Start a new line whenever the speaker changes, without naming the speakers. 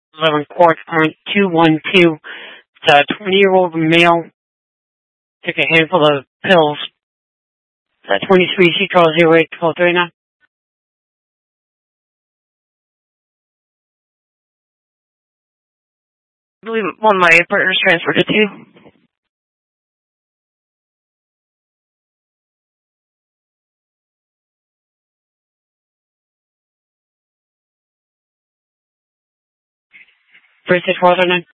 11 quart on 212. It's a 20-year-old male. Took a handful of pills. It's 23 C-08 1239.
I believe one of my partners transferred it to you.
First 1239.